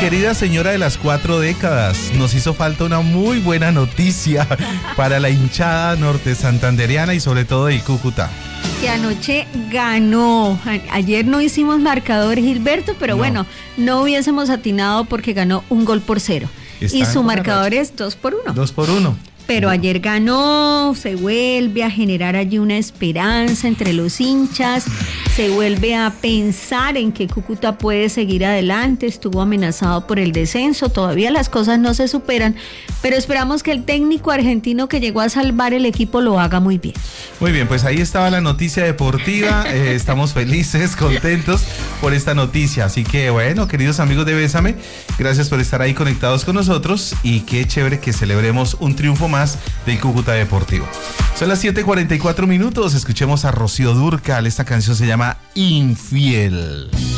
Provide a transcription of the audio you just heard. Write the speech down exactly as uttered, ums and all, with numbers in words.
querida señora de las cuatro décadas, nos hizo falta una muy buena noticia para la hinchada norte santanderiana y sobre todo de Cúcuta. Que anoche ganó. A- ayer no hicimos marcador, Gilberto, pero No. bueno, no hubiésemos atinado porque ganó un gol por cero. Está Y en su buena marcador racha. es dos por uno. Dos por uno. Pero ayer ganó, se vuelve a generar allí una esperanza entre los hinchas, se vuelve a pensar en que Cúcuta puede seguir adelante, estuvo amenazado por el descenso, todavía las cosas no se superan, pero esperamos que el técnico argentino que llegó a salvar el equipo lo haga muy bien. Muy bien, pues ahí estaba la noticia deportiva, eh, estamos felices, contentos por esta noticia, así que bueno, queridos amigos de Bésame, gracias por estar ahí conectados con nosotros y qué chévere que celebremos un triunfo más del Cúcuta Deportivo. Son las siete cuarenta y cuatro minutos, escuchemos a Rocío Dúrcal, esta canción se llama Infiel.